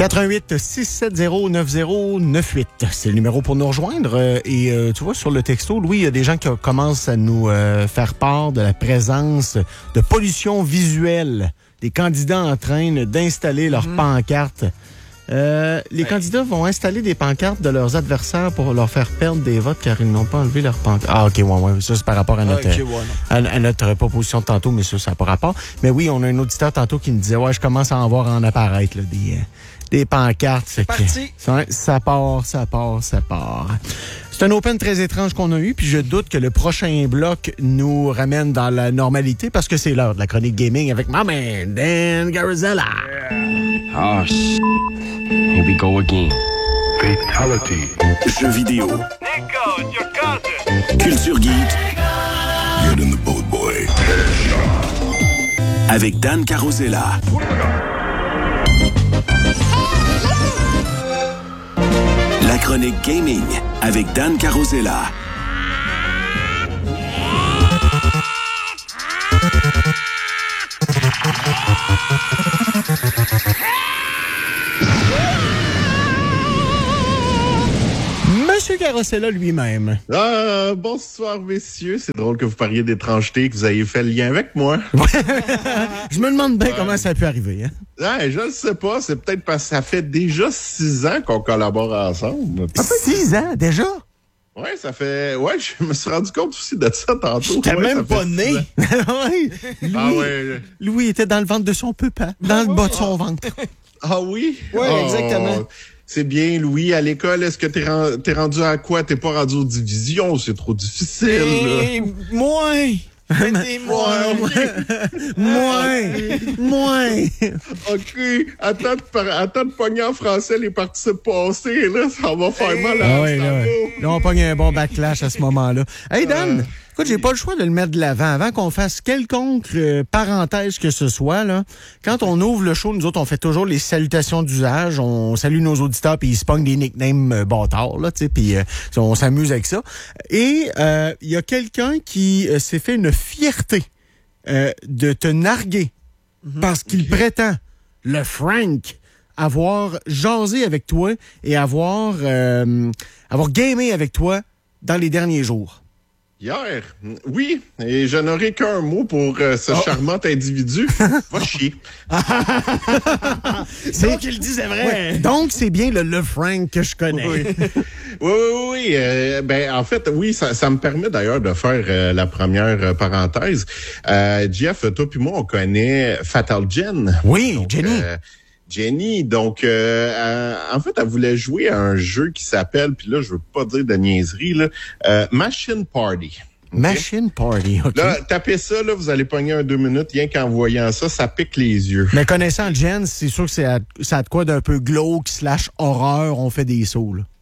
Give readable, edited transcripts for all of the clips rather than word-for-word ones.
88-670-9098. C'est le numéro pour nous rejoindre. Tu vois, sur le texto, Louis, il y a des gens qui commencent à nous faire part de la présence de pollution visuelle. Des candidats en train d'installer leurs pancartes. Les candidats vont installer des pancartes de leurs adversaires pour leur faire perdre des votes car ils n'ont pas enlevé leurs pancartes. Ah, OK, ouais. Ça, c'est par rapport à notre proposition de tantôt, mais ça n'a pas rapport. Mais oui, on a un auditeur tantôt qui nous disait, je commence à en voir en apparaître, là, des pancartes. C'est parti. Ça part. C'est un open très étrange qu'on a eu, puis je doute que le prochain bloc nous ramène dans la normalité parce que c'est l'heure de la chronique gaming avec ma man, Dan Garzella. Oh, here we go again. Fatality. Jeux vidéo. Nico, it's your cousin. Culture geek. Get in the boat, boy. Avec Dan Carosella. La chronique gaming avec Dan Carosella. Monsieur Carosella lui-même. Bonsoir, messieurs. C'est drôle que vous parliez d'étrangeté, que vous ayez fait le lien avec moi. Je me demande bien comment ça a pu arriver. Je ne sais pas. C'est peut-être parce que ça fait déjà 6 ans qu'on collabore ensemble. 6 ans, déjà? Oui, ça fait... Ouais, je me suis rendu compte aussi de ça tantôt. J'étais même pas né. Louis était dans le ventre de son papa, dans le bas de son ventre. Ah oui? Oui, exactement. C'est bien, Louis. À l'école, est-ce que t'es rendu à quoi? T'es pas rendu aux divisions? C'est trop difficile. Moins. OK. Attends de pogner en français les participes passés, là. Ça va faire mal à là, on pogne un bon backlash à ce moment-là. Hey, Dan! Écoute, j'ai pas le choix de le mettre de l'avant. Avant qu'on fasse quelconque parenthèse que ce soit, là, quand on ouvre le show, nous autres, on fait toujours les salutations d'usage. On salue nos auditeurs, puis ils se pognent des nicknames bâtards, là, tu sais, puis on s'amuse avec ça. Et il y a quelqu'un qui s'est fait une fierté de te narguer parce qu'il prétend, le Frank, avoir jasé avec toi et avoir gamé avec toi dans les derniers jours. Hier, oui, et je n'aurai qu'un mot pour ce charmant individu. Va chier. C'est qu'il disait vrai. Ouais. Donc, c'est bien le Frank que je connais. Oui. En fait, oui, ça me permet d'ailleurs de faire la première parenthèse. Jeff, toi puis moi, on connaît Fatal Jen. Oui, donc, Jenny, donc en fait, elle voulait jouer à un jeu qui s'appelle, puis là, je veux pas dire de niaiserie, là, Machine Party. Okay? Machine Party, OK. Là, tapez ça, là, vous allez pogner un 2 minutes, rien qu'en voyant ça, ça pique les yeux. Mais connaissant Jen, c'est sûr que ça a de quoi d'un peu glauque / horreur, on fait des sauts, là.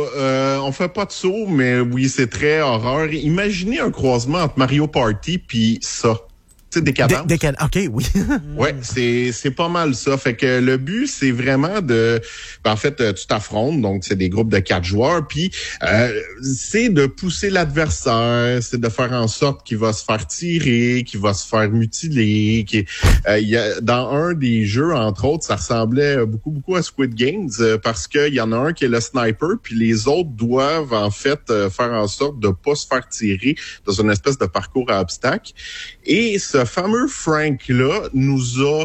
On fait pas de saut, mais oui, c'est très horreur. Imaginez un croisement entre Mario Party puis ça. Tu sais, décadence. OK, oui. Ouais, c'est pas mal ça. Fait que le but, c'est vraiment en fait, tu t'affrontes, donc c'est des groupes de 4 joueurs, puis c'est de pousser l'adversaire, c'est de faire en sorte qu'il va se faire tirer, qu'il va se faire mutiler. Dans un des jeux, entre autres, ça ressemblait beaucoup à Squid Games, parce qu'il y en a un qui est le sniper, puis les autres doivent en fait faire en sorte de pas se faire tirer dans une espèce de parcours à obstacles. Et ce fameux Frank-là nous a,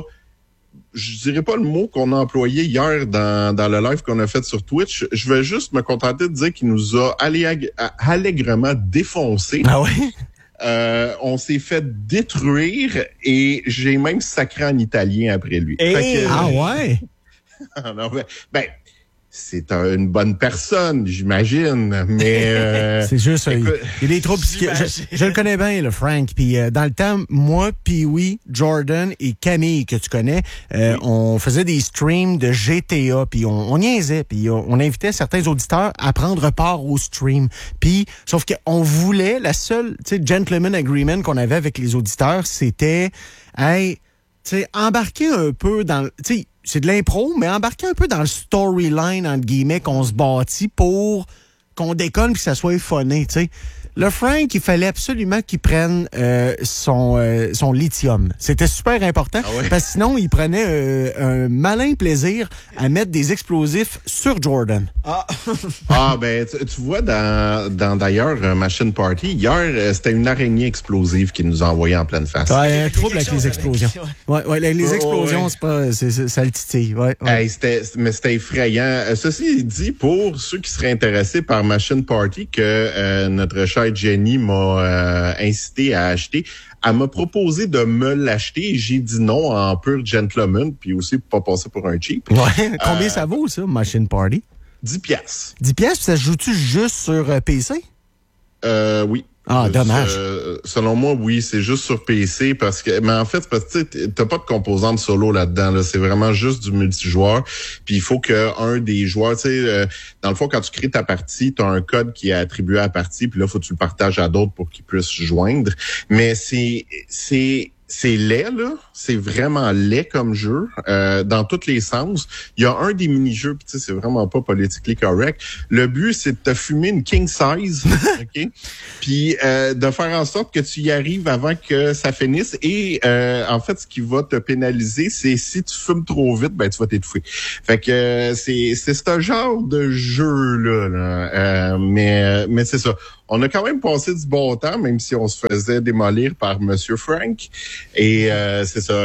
je dirais pas le mot qu'on a employé hier dans le live qu'on a fait sur Twitch, je vais juste me contenter de dire qu'il nous a allègrement défoncé. Ah oui? On s'est fait détruire et j'ai même sacré en italien après lui. Ah ouais? Non, c'est une bonne personne, j'imagine, mais... c'est juste, il y a des troubles je le connais bien, le Frank, puis dans le temps, moi, Pee-wee, Jordan et Camille, que tu connais, on faisait des streams de GTA, puis on niaisait, puis on invitait certains auditeurs à prendre part au stream, puis sauf qu'on voulait, la seule, tu sais, gentleman agreement qu'on avait avec les auditeurs, c'était, hey, tu sais, embarquer un peu dans, tu sais, c'est de l'impro, mais embarquer un peu dans le storyline, entre guillemets, qu'on se bâtit pour qu'on déconne puis que ça soit funné, tu sais. Le Frank, il fallait absolument qu'il prenne son lithium. C'était super important parce que sinon, il prenait un malin plaisir à mettre des explosifs sur Jordan. Ben, tu vois, d'ailleurs, Machine Party, hier, c'était une araignée explosive qui nous a envoyé en pleine face. Ouais, un trouble avec les explosions. Ouais, les explosions, c'est pas... ça le titille. Ouais. Hey, c'était effrayant. Ceci dit, pour ceux qui seraient intéressés par Machine Party, que notre chère Jenny m'a incité à acheter, elle m'a proposé de me l'acheter et j'ai dit non en pur gentleman, puis aussi pour pas passer pour un cheap. Ouais. Combien ça vaut, ça, Machine Party? 10 piastres. 10 piastres, ça se joue-tu juste sur PC? Oui. Ah, dommage. Selon moi, oui, c'est juste sur PC mais en fait, c'est parce que t'as pas de composante solo là-dedans. Là. C'est vraiment juste du multijoueur. Puis il faut qu'un des joueurs, dans le fond, quand tu crées ta partie, t'as un code qui est attribué à la partie, puis là, faut que tu le partages à d'autres pour qu'ils puissent joindre. Mais c'est laid, là. C'est vraiment laid comme jeu, dans tous les sens. Il y a un des mini-jeux, puis tu sais, c'est vraiment pas politically correct. Le but, c'est de te fumer une king size, OK? Puis de faire en sorte que tu y arrives avant que ça finisse. Et en fait, ce qui va te pénaliser, c'est si tu fumes trop vite, ben tu vas t'étouffer. Fait que c'est ce genre de jeu-là. Là. Mais c'est ça. On a quand même passé du bon temps, même si on se faisait démolir par Monsieur Frank. Et c'est ça.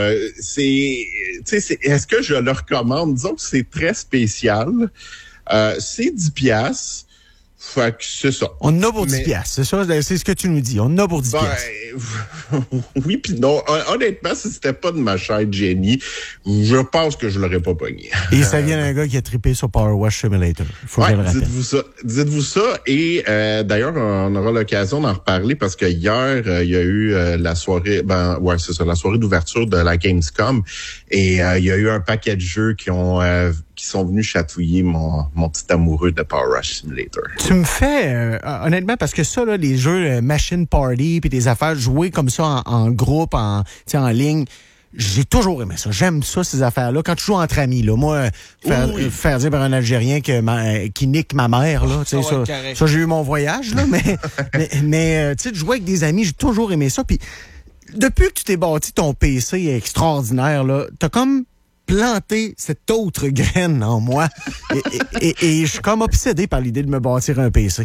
Est-ce que je le recommande? Disons que c'est très spécial. C'est 10 piastres. Fait que c'est ça. On en a pour 10 piastres, c'est ça? C'est ce que tu nous dis. On en a pour 10 piastres. Oui, puis non. Honnêtement, si c'était pas de ma chère Jenny, je pense que je l'aurais pas pogné. Et ça vient d'un gars qui a trippé sur Power Wash Simulator. Faut que je le rappelle. Dites-vous ça. Et d'ailleurs, on aura l'occasion d'en reparler parce que hier, il y a eu la soirée, c'est ça, la soirée d'ouverture de la Gamescom. Et il y a eu un paquet de jeux qui sont venus chatouiller mon petit amoureux de Power Wash Simulator. Tu me fais, honnêtement, parce que ça, là, les jeux Machine Party puis des affaires jouées comme ça en groupe, en ligne, j'ai toujours aimé ça. J'aime ça, ces affaires-là. Quand tu joues entre amis, là, moi, faire dire par un Algérien qui nique ma mère, là, tu sais, ça, j'ai eu mon voyage, là, mais tu sais, de jouer avec des amis, j'ai toujours aimé ça. Puis depuis que tu t'es bâti ton PC extraordinaire, là, t'as comme planter cette autre graine en moi. Et je suis comme obsédé par l'idée de me bâtir un PC.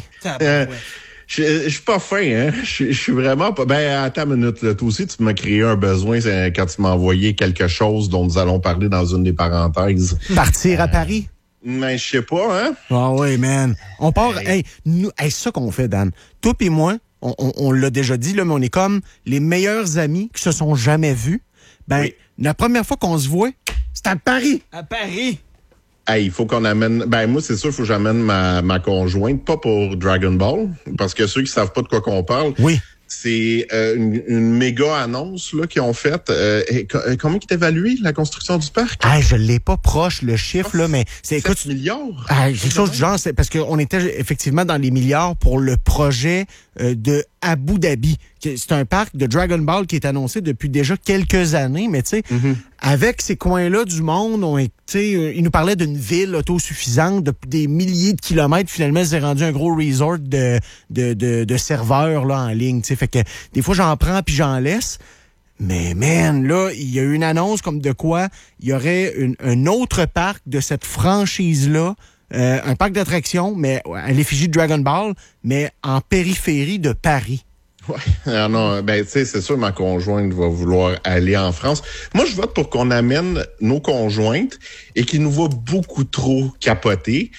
Je suis pas fin, hein. Je suis vraiment pas... attends une minute, là. Toi aussi, tu m'as créé un besoin quand tu m'as envoyé quelque chose dont nous allons parler dans une des parenthèses. Partir à Paris? Mais je sais pas, hein. Ah oui, man. On part... c'est ça qu'on fait, Dan. Toi pis moi, on l'a déjà dit, là, mais on est comme les meilleurs amis qui se sont jamais vus. Oui. La première fois qu'on se voit, c'est à Paris. À Paris? Il faut qu'on amène... moi, c'est sûr, il faut que j'amène ma conjointe, pas pour Dragon Ball, parce que ceux qui savent pas de quoi qu'on parle... Oui. C'est une méga annonce là qu'ils ont faite. Combien qui est évalué la construction du parc? Je l'ai pas proche le chiffre là, mais c'est 7 milliards. Quelque chose du genre, c'est parce qu'on était effectivement dans les milliards pour le projet de Abu Dhabi. C'est un parc de Dragon Ball qui est annoncé depuis déjà quelques années, mais tu sais, avec ces coins-là du monde, ils nous parlaient d'une ville autosuffisante de des milliers de kilomètres. Finalement, c'est rendu un gros resort de serveurs là en ligne. T'sais. Fait que des fois, j'en prends puis j'en laisse. Mais man, là, il y a eu une annonce comme de quoi il y aurait un autre parc de cette franchise-là. Un parc d'attractions, mais à l'effigie de Dragon Ball, mais en périphérie de Paris. Ouais. Non, tu sais, c'est sûr, ma conjointe va vouloir aller en France. Moi, je vote pour qu'on amène nos conjointes et qu'ils nous voient beaucoup trop capoter.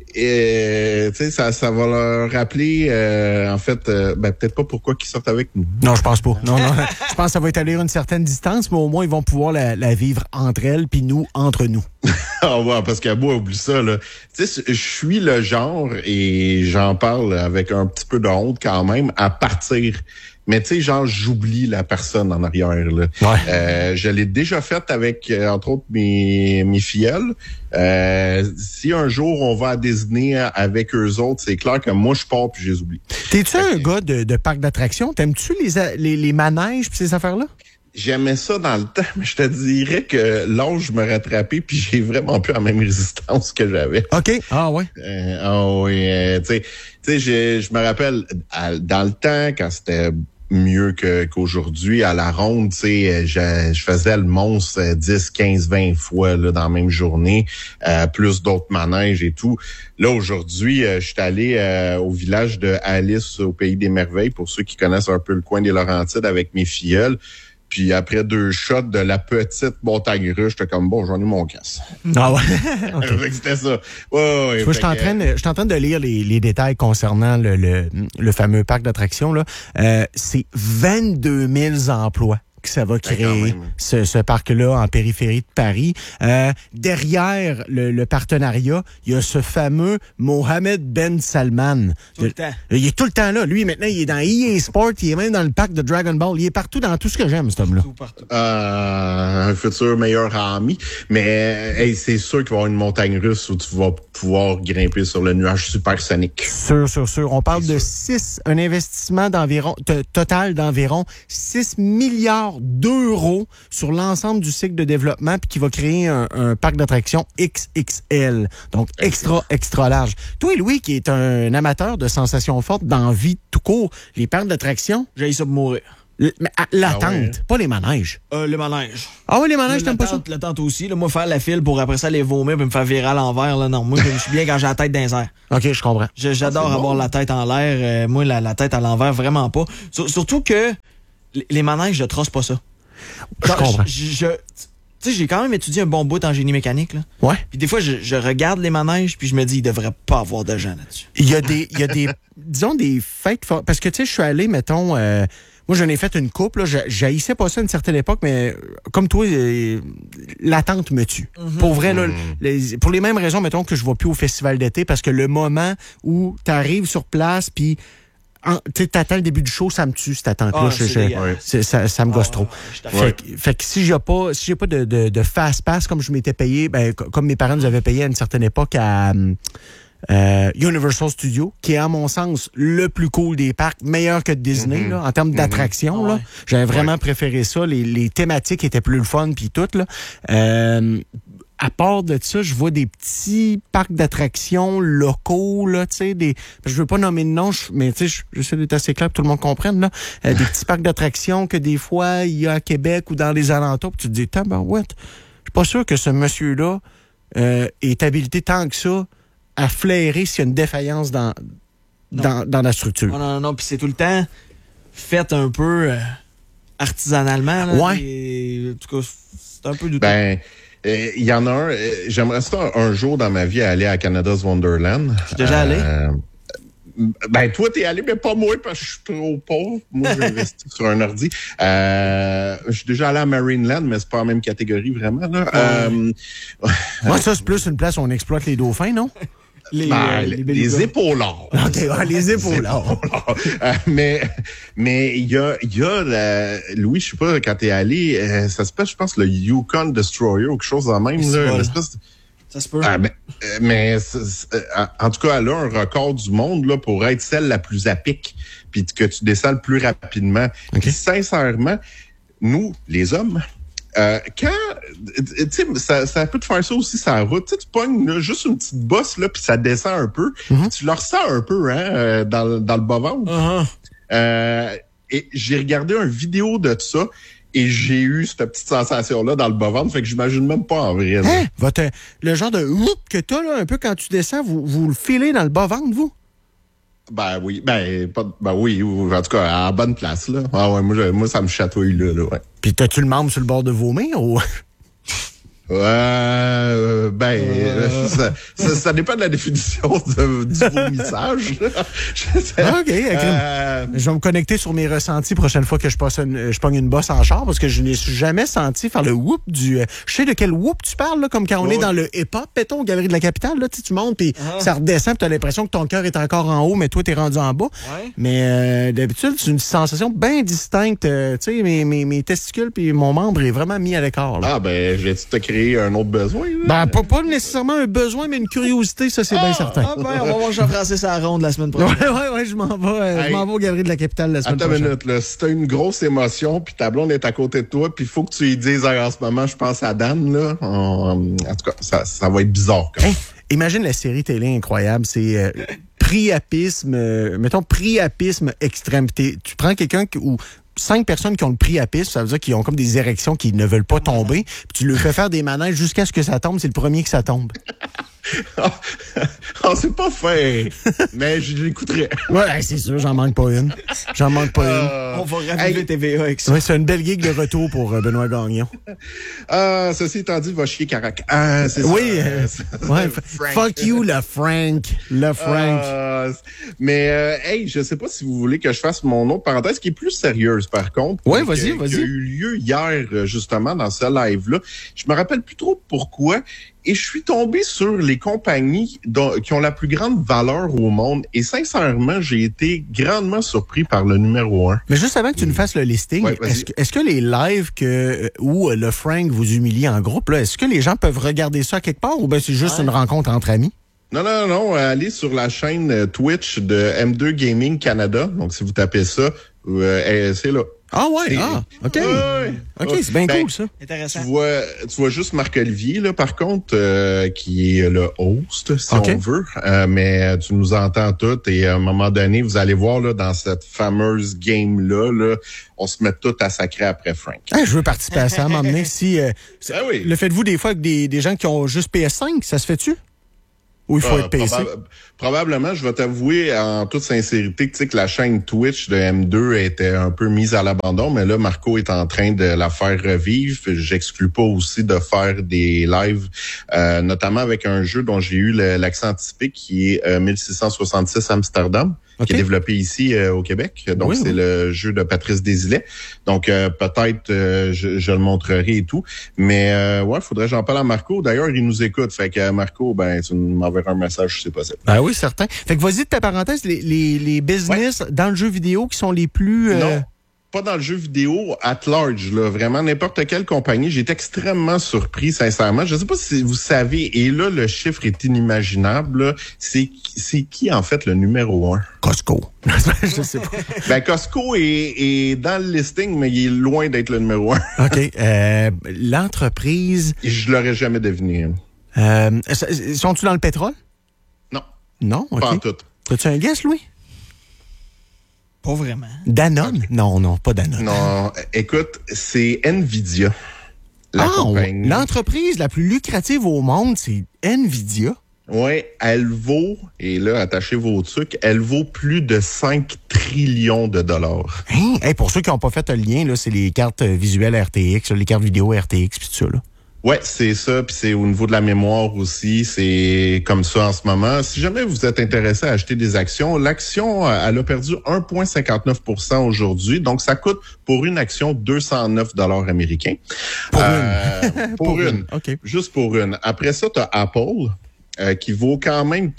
Et tu sais, ça va leur rappeler en fait peut-être pas pourquoi qu'ils sortent avec nous. Non, je pense pas. Non, je pense que ça va établir une certaine distance, mais au moins ils vont pouvoir la vivre entre elles puis nous entre nous. Parce que moi, oublie ça là. Tu sais, je suis le genre et j'en parle avec un petit peu de honte quand même à partir. Mais tu sais, genre, j'oublie la personne en arrière. Là. Ouais. Je l'ai déjà fait avec, entre autres, mes filleuls. Si un jour on va à Disney avec eux autres, c'est clair que moi, je pars puis je les oublie. T'es-tu un gars de parc d'attractions? T'aimes-tu les manèges pis ces affaires-là? J'aimais ça dans le temps, mais je te dirais que l'âge me rattrapait puis j'ai vraiment plus la même résistance que j'avais. OK. Ah ouais. Oui, tu sais, je me rappelle, dans le temps, quand c'était mieux qu'aujourd'hui, à la ronde, tu sais, je faisais le monstre 10, 15, 20 fois là, dans la même journée, plus d'autres manèges et tout. Là, aujourd'hui, je suis allé au village de Alice, au Pays des Merveilles, pour ceux qui connaissent un peu le coin des Laurentides, avec mes filleuls. Puis après 2 shots de la petite montagne russe, j'étais comme, bon, j'en ai mon casse. Ah ouais. Okay. C'était ça. Ouais, je suis en train de lire les détails concernant le fameux parc d'attractions. Là. C'est 22 000 emplois que ça va créer, ce parc-là en périphérie de Paris. Derrière le partenariat, il y a ce fameux Mohammed Ben Salman. Tout le temps. Il est tout le temps là. Lui, maintenant, il est dans EA Sport, il est même dans le parc de Dragon Ball. Il est partout dans tout ce que j'aime, cet homme-là. Partout. Un futur meilleur ami. Mais hey, c'est sûr qu'il va y avoir une montagne russe où tu vas pouvoir grimper sur le nuage supersonique. Sûr. On parle de un investissement total d'environ 6 milliards d'euros sur l'ensemble du cycle de développement, puis qui va créer un parc d'attractions XXL. Donc, extra large. Toi, Louis, qui est un amateur de sensations fortes dans la vie tout court, les parcs d'attractions... J'ai ça pour mourir. L'attente, pas les manèges. Le manège. Ah oui, les manèges, t'aimes pas ça? L'attente aussi. Là, moi, faire la file pour après ça aller vomir et me faire virer à l'envers. Là, non, moi, je suis bien quand j'ai la tête dans les airs. OK, je comprends. J'adore avoir la tête en l'air. Moi, la tête à l'envers, vraiment pas. Surtout que les manèges, je trosse pas ça. Je comprends. Tu sais, j'ai quand même étudié un bon bout en génie mécanique. Là. Ouais. Puis des fois, je regarde les manèges puis je me dis, il devrait pas avoir de gens là-dessus. Il y a des disons, des fêtes... Parce que, tu sais, je suis allé, mettons... moi, j'en ai fait une couple. Là. J'haïssais pas ça à une certaine époque, mais comme toi, l'attente me tue. Pour vrai, là, pour les mêmes raisons, mettons, que je vais plus au festival d'été, parce que le moment où tu arrives sur place, puis tu t'attends le début du show, ça me tue, cette attente-là. Ça me gosse trop. Fait que si j'ai pas de fast pass comme je m'étais payé, comme mes parents nous avaient payé à une certaine époque à Universal Studios, qui est à mon sens le plus cool des parcs, meilleur que Disney là, en termes d'attraction. Là. J'avais vraiment préféré ça. Les thématiques étaient plus le fun puis tout. Là. À part de ça, je vois des petits parcs d'attractions locaux, là, tu sais, je veux pas nommer de nom, mais tu sais, j'essaie d'être assez clair pour que tout le monde comprenne, là. Des petits parcs d'attractions que des fois, il y a à Québec ou dans les alentours, puis tu te dis, tabarouette, je suis pas sûr que ce monsieur-là est habilité tant que ça à flairer s'il y a une défaillance dans la structure. Non, puis c'est tout le temps fait un peu artisanalement. Là, ouais. En tout cas, c'est un peu du tout. Il y en a un, j'aimerais ça un jour dans ma vie aller à Canada's Wonderland. Je suis déjà allé? Toi, t'es allé, mais pas moi, parce que je suis trop pauvre. Moi, j'ai investi sur un ordi. Je suis déjà allé à Marineland, mais c'est pas la même catégorie, vraiment. Là. Moi, ça, c'est plus une place où on exploite les dauphins, non? Les épaulards. OK, les épaulards. Mais il y a Louis, je sais pas, quand t'es allé, ça s'appelle, je pense, le Yukon Destroyer ou quelque chose en même. Là, une espèce de... Ça se peut. Mais en tout cas, elle a un record du monde là pour être celle la plus à pic, puis que tu descends le plus rapidement. Okay. Puis sincèrement, nous, les hommes, quand tu sais, ça peut te faire ça aussi sur la route. Tu pognes là, juste une petite bosse là, puis ça descend un peu. Tu le ressens un peu dans le bas-ventre. Et j'ai regardé une vidéo de ça. Et j'ai eu cette petite sensation-là dans le bas-ventre, fait que j'imagine même pas en vrai. Hein? Le genre de whoop que t'as là, un peu quand tu descends, vous le filez dans le bas-ventre, vous? Oui. Oui, en tout cas, à la bonne place, là. Ah ouais, moi ça me chatouille, là, ouais. Puis t'as-tu le membre sur le bord de vomir, ou... Ça dépend de la définition du vomissage. OK. Je vais me connecter sur mes ressentis prochaine fois que je pogne une bosse en char, parce que je n'ai jamais senti faire le whoop du... je sais de quel whoop tu parles, là, comme quand on est dans le hip-hop, mettons, au Galerie de la Capitale, là, tu montes, puis ça redescend, puis t'as l'impression que ton cœur est encore en haut, mais toi, t'es rendu en bas. Ouais. Mais d'habitude, c'est une sensation bien distincte. Tu sais, mes testicules puis mon membre est vraiment mis à l'écart. Là. J'ai-tu te créé un autre besoin? Là? Pas pas nécessairement un besoin, mais une curiosité, ça, c'est bien certain. Ah ben, on va voir Jean-Francis à la ronde la semaine prochaine. Ouais, je m'en vais au Galerie de la Capitale la semaine Attends prochaine. une minute, là. Si t'as une grosse émotion, puis ta blonde est à côté de toi, puis il faut que tu lui dises, en ce moment, je pense à Dan, là. En tout cas, ça va être bizarre, quand même. Imagine la série télé incroyable, c'est priapisme extrême. Tu prends quelqu'un ou 5 personnes qui ont le priapisme, ça veut dire qu'ils ont comme des érections qui ne veulent pas tomber, puis tu leur fais faire des manèges jusqu'à ce que ça tombe, c'est le premier que ça tombe. C'est pas fait, mais je l'écouterai. Ouais, c'est sûr, j'en manque pas une. On va raviver TVA avec ça. Ouais, c'est une belle gig de retour pour Benoît Gagnon. Ceci étant dit, va chier Carac. C'est oui, ça. fuck you, le Frank. Hey, je sais pas si vous voulez que je fasse mon autre parenthèse qui est plus sérieuse, par contre. Oui, vas-y. Qui a eu lieu hier, justement, dans ce live-là. Je me rappelle plus trop pourquoi. Et je suis tombé sur les compagnies qui ont la plus grande valeur au monde. Et sincèrement, j'ai été grandement surpris par le numéro 1. Mais juste avant que tu nous fasses le listing, est-ce que les lives où le Frank vous humilie en groupe, là, est-ce que les gens peuvent regarder ça quelque part ou bien c'est juste une rencontre entre amis? Non. Allez sur la chaîne Twitch de M2 Gaming Canada. Donc, si vous tapez ça, c'est là. Ah ouais, OK. Ouais. OK, c'est bien cool, ça. Intéressant. Tu vois juste Marc-Olivier, là, par contre, qui est le host, si on veut. Mais tu nous entends toutes et à un moment donné, vous allez voir, là, dans cette fameuse game-là, là, on se met tout à sacrer après Frank. Je veux participer à ça, m'emmener. Oui. Le faites-vous des fois avec des gens qui ont juste PS5? Ça se fait-tu? Ou il faut être PC? Probablement, je vais t'avouer en toute sincérité que, tu sais, que la chaîne Twitch de M2 était un peu mise à l'abandon, mais là, Marco est en train de la faire revivre. J'exclus pas aussi de faire des lives, notamment avec un jeu dont j'ai eu l'accent anticipé qui est 1666 Amsterdam. Qui est développé ici au Québec. Donc, c'est le jeu de Patrice Desilets. Donc, peut-être je le montrerai et tout. Mais faudrait que j'en parle à Marco. D'ailleurs, il nous écoute. Fait que Marco, tu m'enverras un message si c'est possible. Oui, certain. Fait que vas-y de ta parenthèse, les business dans le jeu vidéo qui sont les plus... Non. Pas dans le jeu vidéo at large, là. Vraiment, n'importe quelle compagnie. J'ai été extrêmement surpris, sincèrement. Je sais pas si vous savez, et là, le chiffre est inimaginable, là. C'est qui, en fait, le numéro 1? Costco. Je sais pas. Costco est dans le listing, mais il est loin d'être le numéro 1. OK. L'entreprise... Je l'aurais jamais deviné. Sont-tu dans le pétrole? Non. Non? OK. Pas en tout. As-tu un guess, Louis? Pas vraiment. Danone? Okay. Non, pas Danone. Non, écoute, c'est Nvidia, la compagnie. L'entreprise la plus lucrative au monde, c'est Nvidia. Oui, elle vaut, et là, attachez vos trucs, elle vaut plus de 5 trillions de dollars. Pour ceux qui n'ont pas fait le lien, là, c'est les cartes visuelles RTX, les cartes vidéo RTX, puis tout ça, là. Ouais, c'est ça, puis c'est au niveau de la mémoire aussi, c'est comme ça en ce moment. Si jamais vous êtes intéressé à acheter des actions, l'action, elle a perdu 1,59% aujourd'hui, donc ça coûte pour une action 209 $ américains. Pour une. OK. Juste pour une. Après ça, tu as Apple. Qui vaut quand même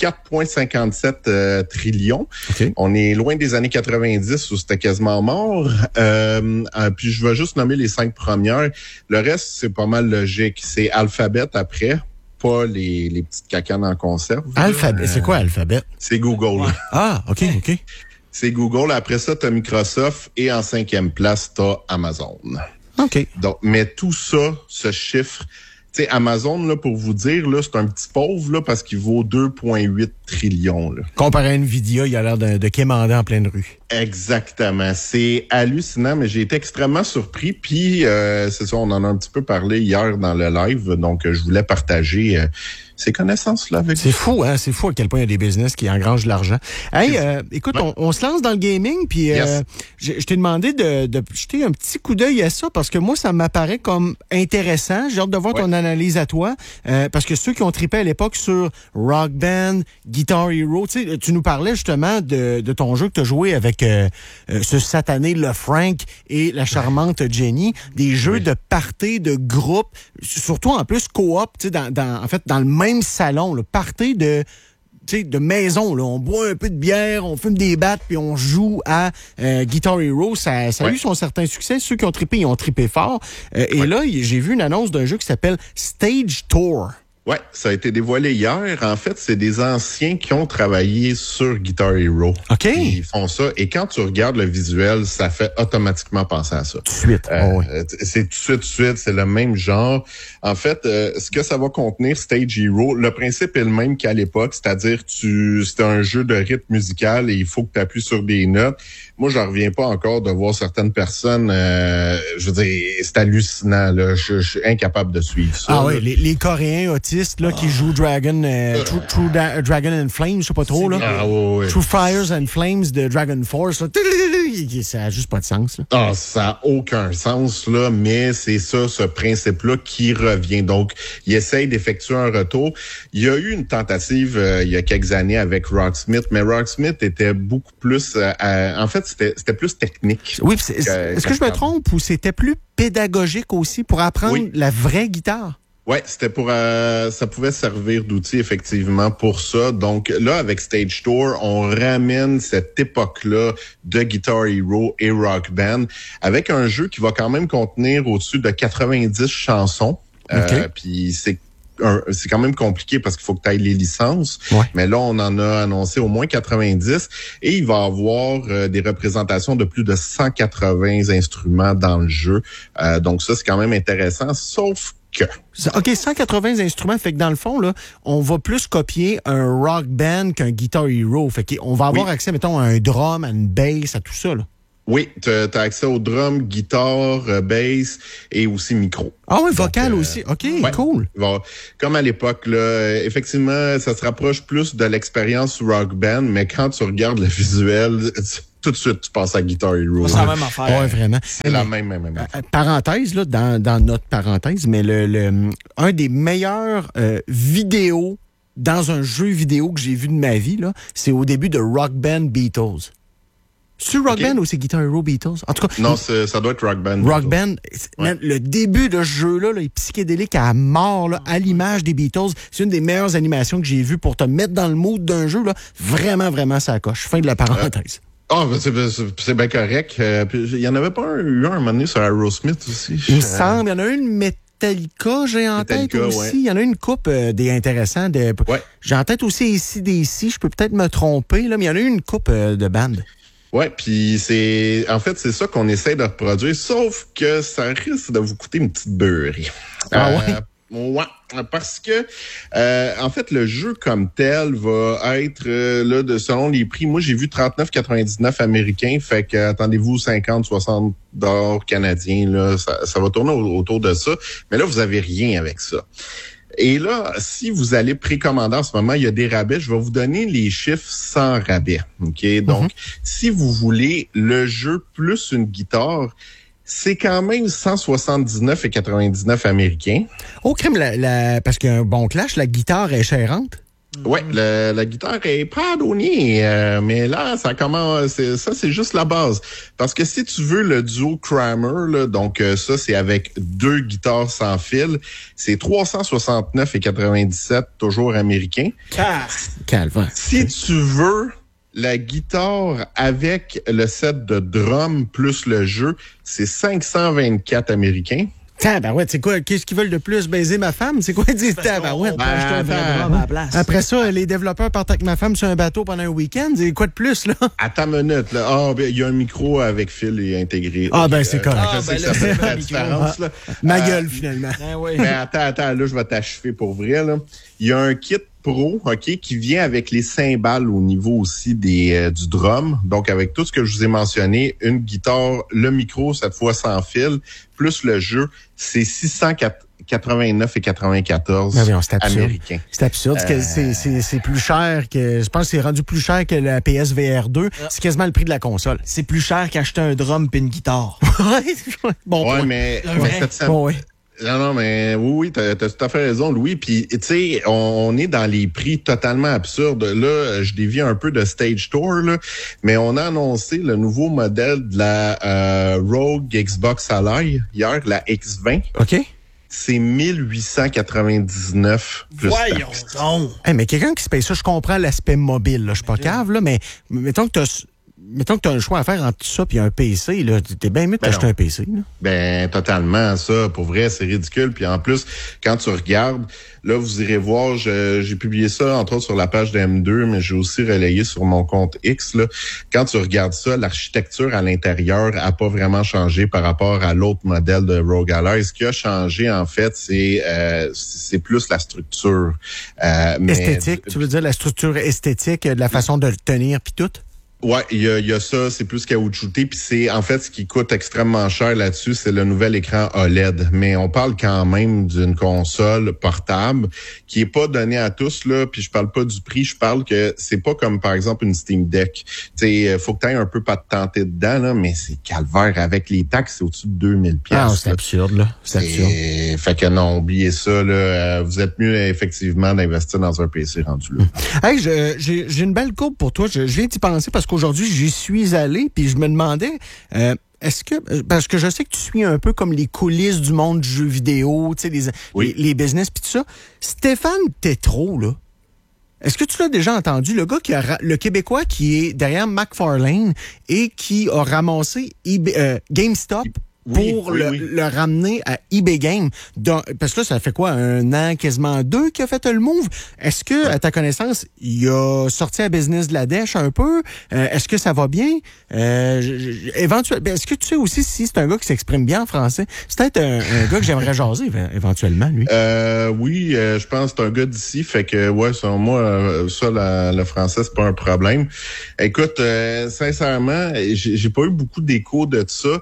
4,57 trillions. Okay. On est loin des années 90 où c'était quasiment mort. Puis je vais juste nommer les 5 premières. Le reste, c'est pas mal logique. C'est Alphabet après, pas les petites cacanes en conserve. Alphabet, c'est quoi Alphabet? C'est Google. Ouais. Ah, OK. C'est Google. Après ça, t'as Microsoft et en 5e place, t'as Amazon. OK. Donc, mais tout ça, ce chiffre... Tu sais, Amazon, là, pour vous dire, là, c'est un petit pauvre, là, parce qu'il vaut 2,8 trillions, là. Comparé à Nvidia, il a l'air de quémander en pleine rue. Exactement. C'est hallucinant, mais j'ai été extrêmement surpris. Puis, c'est ça, on en a un petit peu parlé hier dans le live, donc je voulais partager ces connaissances-là avec vous. C'est fou, hein? C'est fou à quel point il y a des business qui engrangent de l'argent. Hey, écoute, on se lance dans le gaming, puis je t'ai demandé de jeter un petit coup d'œil à ça, parce que moi, ça m'apparaît comme intéressant. J'ai hâte de voir ton analyse à toi, parce que ceux qui ont trippé à l'époque sur Rock Band, Guitar Hero, tu nous parlais justement de ton jeu que tu as joué avec ce satané Le Frank et la charmante Jenny, des jeux de party, de groupe, surtout en plus coop, en fait, dans le même salon, le party de maison, là. On boit un peu de bière, on fume des battes, puis on joue à Guitar Hero. Ça a eu son certain succès. Ceux qui ont trippé, ils ont trippé fort. Et là, j'ai vu une annonce d'un jeu qui s'appelle Stage Tour. Ouais, ça a été dévoilé hier. En fait, c'est des anciens qui ont travaillé sur Guitar Hero. OK. Ils font ça. Et quand tu regardes le visuel, ça fait automatiquement penser à ça. Tout de suite. C'est tout de suite, c'est le même genre. En fait, ce que ça va contenir, Stage Hero, le principe est le même qu'à l'époque, c'est-à-dire c'est un jeu de rythme musical et il faut que tu appuies sur des notes. Moi, je reviens pas encore de voir certaines personnes, je veux dire, c'est hallucinant, là. Je suis incapable de suivre ça. Ah oui, les Coréens autistes là, qui jouent Dragon and Flames, je sais pas trop, là. Ah oui. True Fires and Flames de Dragon Force, là. Ça a juste pas de sens, là. Ah, ça n'a aucun sens, là, mais c'est ça, ce principe-là qui revient. Donc, il essaye d'effectuer un retour. Il y a eu une tentative il y a quelques années avec Rocksmith, mais Rocksmith était beaucoup plus... en fait, c'était plus technique. Oui, est-ce que je me trompe ou c'était plus pédagogique aussi pour apprendre la vraie guitare? Ouais, c'était pour ça pouvait servir d'outil effectivement pour ça. Donc là, avec Stage Tour, on ramène cette époque-là de Guitar Hero et Rock Band avec un jeu qui va quand même contenir au-dessus de 90 chansons. Puis c'est quand même compliqué parce qu'il faut que tu ailles les licences. Ouais. Mais là, on en a annoncé au moins 90 et il va y avoir des représentations de plus de 180 instruments dans le jeu. Donc ça, c'est quand même intéressant, sauf que... OK, 180 instruments, fait que dans le fond, là, on va plus copier un rock band qu'un Guitar Hero. Fait qu'on va avoir accès, mettons, à un drum, à une bass, à tout ça, là. Oui, tu as accès au drum, guitare, bass et aussi micro. Ah oui, vocal aussi. OK, cool. Bon, comme à l'époque, là, effectivement, ça se rapproche plus de l'expérience rock band, mais quand tu regardes le visuel, tout de suite, tu passes à Guitar Hero. C'est la même affaire. Oui, vraiment. C'est la même affaire. Parenthèse, là, dans notre parenthèse, mais un des meilleurs vidéos dans un jeu vidéo que j'ai vu de ma vie, là, c'est au début de Rock Band Beatles. C'est Rock Band ou c'est Guitar Hero Beatles? En tout cas. Non, ça doit être Rock Band. Rock Band. Le début de ce jeu-là, là, est psychédélique à mort, là, à l'image des Beatles. C'est une des meilleures animations que j'ai vues pour te mettre dans le mood d'un jeu, là. Vraiment, vraiment, ça coche. Fin de la parenthèse. C'est bien correct. Il y en avait pas eu un moment donné sur Aerosmith aussi. Il me semble. Il y en a une Metallica, j'ai en tête aussi. Ouais. Il y en a une coupe des intéressants. J'ai en tête aussi AC/DC. Je peux peut-être me tromper, là, mais il y en a une coupe de bandes. Ouais, puis c'est ça qu'on essaie de reproduire, sauf que ça risque de vous coûter une petite beurrée. Ouais, parce que en fait le jeu comme tel va être là selon les prix. Moi j'ai vu 39,99 américains, fait que attendez-vous 50-60 $ canadiens là, ça va tourner autour de ça. Mais là vous avez rien avec ça. Et là, si vous allez précommander en ce moment, il y a des rabais. Je vais vous donner les chiffres sans rabais. OK? Donc, si vous voulez le jeu plus une guitare, c'est quand même 179,99 américains. Oh, crème, parce qu'il y a un bon clash, la guitare est chérante. Ouais, la guitare est pas donnée, mais là, ça commence. C'est juste la base. Parce que si tu veux le duo Kramer, là, donc ça, c'est avec 2 guitares sans fil, c'est 369,97 toujours américain. Calvaire. Si tu veux la guitare avec le set de drum plus le jeu, c'est 524 américains. Tabarouette, c'est quoi? Qu'est-ce qu'ils veulent de plus? Baiser ma femme? C'est quoi dire tabarouette? Après ça, les développeurs partent avec ma femme sur un bateau pendant un week-end. C'est quoi de plus, là? Attends une minute, là. Ah, ben, il y a un micro avec fil et intégré. Ah, ben, c'est correct. Je sais que ça fait la différence, là. Ma gueule, finalement. Mais attends, là, je vais t'achever pour vrai, là. Il y a un kit Pro, OK, qui vient avec les cymbales au niveau aussi du drum. Donc, avec tout ce que je vous ai mentionné, une guitare, le micro, cette fois sans fil, plus le jeu, c'est 689,94 américains. C'est absurde. C'est plus cher que... Je pense que c'est rendu plus cher que la PSVR 2. C'est quasiment le prix de la console. C'est plus cher qu'acheter un drum puis une guitare. Bon, mais Non, mais oui, t'as tout à fait raison, Louis. Puis, tu sais, on est dans les prix totalement absurdes. Là, je dévie un peu de Stage Tour, là, mais on a annoncé le nouveau modèle de la Rogue Xbox Ally hier, la X20. OK. C'est 1899 plus Voyons donc! Hey, mais quelqu'un qui se paye ça, je comprends l'aspect mobile. Là. Je suis pas cave, là, mais mettons que mettons que tu as un choix à faire entre ça et un PC, là, t'es bien mieux de t'acheter un PC. Là. Ben, totalement, ça. Pour vrai, c'est ridicule. Puis en plus, quand tu regardes, là, vous irez voir, j'ai publié ça, entre autres, sur la page de M2, mais j'ai aussi relayé sur mon compte X, là. Quand tu regardes ça, l'architecture à l'intérieur a pas vraiment changé par rapport à l'autre modèle de Rogue Ally. Ce qui a changé, en fait, c'est plus la structure. Esthétique, tu veux dire la structure esthétique, de la façon de le tenir puis tout? Ouais, il y a ça, c'est plus caoutchouté, puis c'est en fait ce qui coûte extrêmement cher là-dessus, c'est le nouvel écran OLED. Mais on parle quand même d'une console portable qui est pas donnée à tous là, puis je parle pas du prix, je parle que c'est pas comme par exemple une Steam Deck. Tu sais, faut que tu aies un peu pas de tenter dedans là, mais c'est calvaire avec les taxes, c'est au-dessus de 2000 $. Ah, c'est absurde là, c'est absurde. Fait que non, oubliez ça là, vous êtes mieux effectivement d'investir dans un PC rendu là. Hey, j'ai une belle courbe pour toi, je viens d'y penser parce qu'aujourd'hui, j'y suis allé, puis je me demandais, est-ce que, parce que je sais que tu suis un peu comme les coulisses du monde du jeu vidéo, tu sais, les business, puis tout ça. Stéphane Tétrault, là, est-ce que tu l'as déjà entendu, le gars le Québécois qui est derrière McFarlane et qui a ramassé GameStop pour le ramener à eBay Game. Parce que là, ça fait quoi, 1 an, quasiment 2 qu'il a fait le move. Est-ce que, à ta connaissance, il a sorti à business de la dèche un peu? Est-ce que ça va bien? Éventuellement, est-ce que tu sais aussi si c'est un gars qui s'exprime bien en français? C'est peut-être un gars que j'aimerais jaser éventuellement, lui. Oui, je pense que c'est un gars d'ici, fait que ouais, selon moi, ça, le français, c'est pas un problème. Écoute, sincèrement, j'ai pas eu beaucoup d'écho de ça.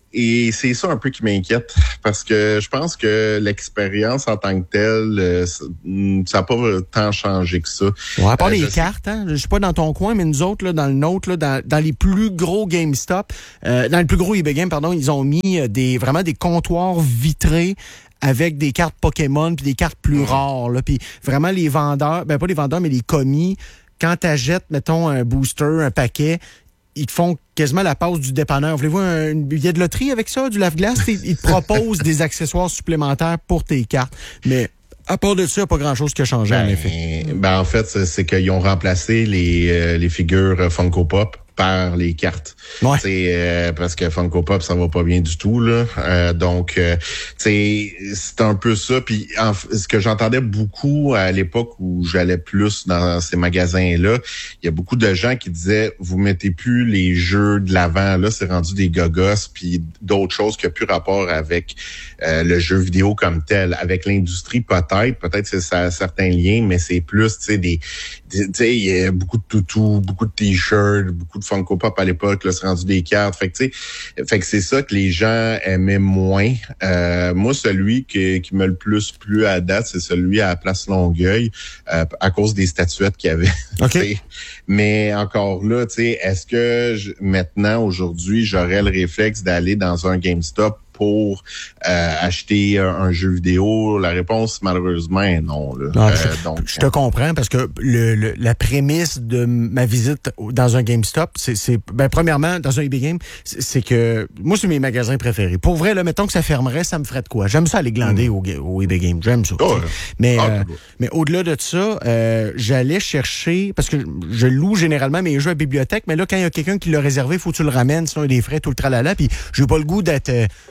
Et c'est ça un peu qui m'inquiète, parce que je pense que l'expérience en tant que telle, ça n'a pas tant changé que ça. Ouais, à part les cartes, hein? Je suis pas dans ton coin, mais nous autres, là, dans le nôtre, là, dans les plus gros GameStop, dans le plus gros eBay Game, pardon, ils ont mis vraiment des comptoirs vitrés avec des cartes Pokémon puis des cartes plus rares, là. Puis vraiment les vendeurs, pas les vendeurs, mais les commis, quand t'achètes, mettons, un booster, un paquet, ils te font quasiment la passe du dépanneur. Voulez-vous un billet de loterie avec ça, du lave-glace? Ils te proposent des accessoires supplémentaires pour tes cartes. Mais à part de ça, il n'y a pas grand-chose qui a changé, en effet. En fait, c'est qu'ils ont remplacé les figures Funko Pop par les cartes. Ouais. Parce que Funko Pop, ça va pas bien du tout, là. Donc, c'est un peu ça. Puis, ce que j'entendais beaucoup à l'époque où j'allais plus dans ces magasins-là, il y a beaucoup de gens qui disaient, vous mettez plus les jeux de l'avant, là, c'est rendu des gogos, puis d'autres choses qui n'ont plus rapport avec le jeu vidéo comme tel. Avec l'industrie, peut-être ça a certains liens, mais c'est plus, tu sais, il y a beaucoup de toutous, beaucoup de t-shirts, beaucoup de Funko Pop à l'époque, là, c'est rendu des cartes. Fait que c'est ça que les gens aimaient moins. Moi, celui qui me le plus plu à date, c'est celui à la Place Longueuil, à cause des statuettes qu'il y avait. Okay. Mais encore là, tu sais, est-ce que maintenant, aujourd'hui, j'aurais le réflexe d'aller dans un GameStop pour acheter un jeu vidéo? La réponse, malheureusement, est non. Là. Non, je te comprends, parce que la prémisse de ma visite dans un GameStop, c'est premièrement, dans un eBay Game, c'est que moi, c'est mes magasins préférés. Pour vrai, là, mettons que ça fermerait, ça me ferait de quoi? J'aime ça aller glander au eBay Game. J'aime ça. Oh, mais au-delà de ça, j'allais chercher, parce que je loue généralement mes jeux à bibliothèque, mais là, quand il y a quelqu'un qui l'a réservé, il faut que tu le ramènes, sinon il y a des frais, tout le tralala, puis j'ai pas le goût d'être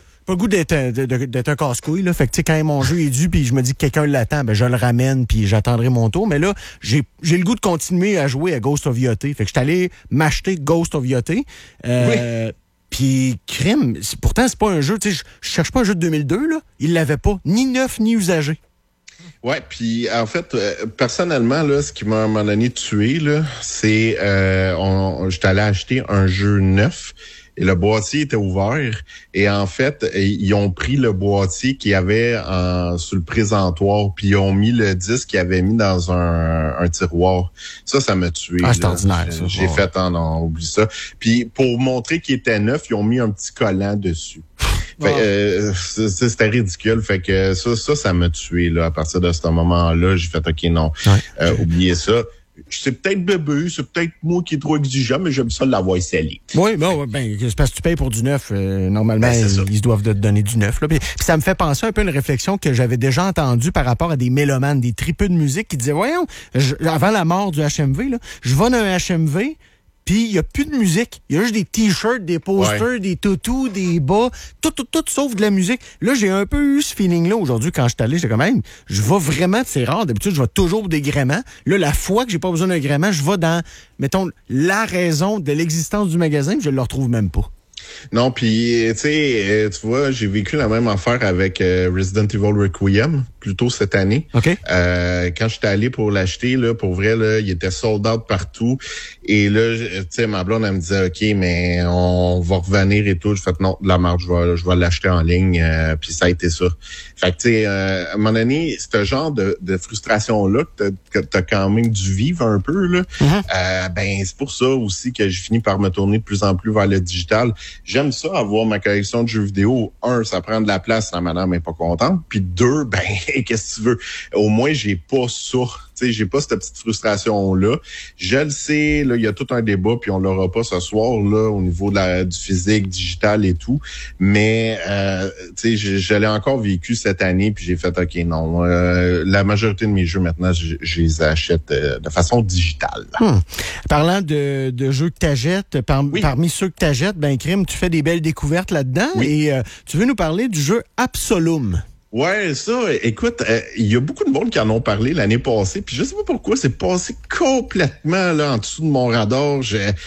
un casse-couille, là. Fait que, tu sais, quand mon jeu est dû puis je me dis que quelqu'un l'attend, je le ramène puis j'attendrai mon tour. Mais là, j'ai le goût de continuer à jouer à Ghost of Yachty. Fait que je suis allé m'acheter Ghost of Yachty. Puis, crime, pourtant, c'est pas un jeu, tu sais, je cherche pas un jeu de 2002, là. Il l'avait pas, ni neuf, ni usagé. Ouais, puis en fait, personnellement, là, ce qui m'a à un moment donné tué, là, c'est j'étais allé acheter un jeu neuf. Et le boîtier était ouvert. Et en fait, ils ont pris le boîtier qu'il y avait sur le présentoir, puis ils ont mis le disque qu'ils avaient mis dans un tiroir. Ça m'a tué. Ah, c'est ordinaire, ça. J'ai fait, non, oublie ça. Puis pour montrer qu'il était neuf, ils ont mis un petit collant dessus. C'était ridicule. Fait que ça m'a tué, là. À partir de ce moment-là, j'ai fait, OK, non, oubliez ça. C'est peut-être bébé, c'est peut-être moi qui est trop exigeant, mais j'aime ça l'avoir scellé. Oui, c'est parce que tu payes pour du neuf. Normalement, ils doivent te donner du neuf. Là. Puis ça me fait penser un peu à une réflexion que j'avais déjà entendue par rapport à des mélomanes, des tripeux de musique qui disaient, voyons, avant la mort du HMV, là, je vais dans un HMV, puis il n'y a plus de musique. Il y a juste des t-shirts, des posters, des toutous, des bas, tout sauf de la musique. Là, j'ai un peu eu ce feeling-là aujourd'hui quand je suis allé. J'étais quand même, je vais vraiment, c'est rare, d'habitude, je vais toujours pour des gréements. Là, la fois que j'ai pas besoin d'un gréement, je vais dans, mettons, la raison de l'existence du magasin, puis je le retrouve même pas. Non, puis tu sais, tu vois, j'ai vécu la même affaire avec Resident Evil Requiem plus tôt cette année. OK. Quand j'étais allé pour l'acheter, là, pour vrai, là, il était sold out partout. Et là, tu sais, ma blonde, elle me disait, OK, mais on va revenir et tout. J'ai fait, non, de la marge, je vais l'acheter en ligne. Puis ça a été ça. Fait que, tu sais, à un moment donné, ce genre de frustration-là que t'as quand même dû vivre un peu, là, ben, c'est pour ça aussi que j'ai fini par me tourner de plus en plus vers le digital. J'aime ça, avoir ma collection de jeux vidéo. Un, ça prend de la place, la madame est pas contente. Puis deux, ben, qu'est-ce que tu veux? Au moins, j'ai pas ça. Tu sais, j'ai pas cette petite frustration-là. Je le sais, là, il y a tout un débat, puis on l'aura pas ce soir, là, au niveau du physique, digital et tout. Mais, tu sais, je l'ai encore vécu cette année, puis j'ai fait, OK, non. La majorité de mes jeux, maintenant, je les achète de façon digitale. Parlant de jeux que t'achètes, parmi ceux que t'achètes, ben, Crime, tu fais des belles découvertes là-dedans. Oui. Et tu veux nous parler du jeu Absolum. Ouais, ça, écoute, il y a beaucoup de monde qui en ont parlé l'année passée, puis je sais pas pourquoi, c'est passé complètement là en dessous de mon radar.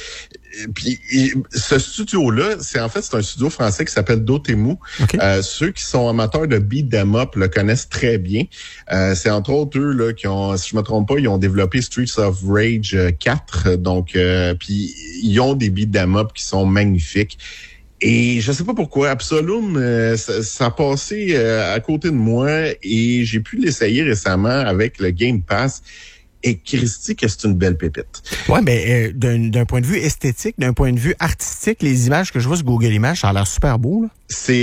Puis ce studio-là, c'est un studio français qui s'appelle Dotemu. Okay. Ceux qui sont amateurs de beat 'em up le connaissent très bien. C'est entre autres eux là qui ont, si je me trompe pas, ils ont développé Streets of Rage 4. Donc, puis ils ont des beat 'em up qui sont magnifiques. Et je sais pas pourquoi, Absolum, ça a passé à côté de moi et j'ai pu l'essayer récemment avec le Game Pass. Et Christy, que c'est une belle pépite. Ouais, ben d'un point de vue esthétique, d'un point de vue artistique, les images que je vois sur Google Images, ça a l'air super beau, là. C'est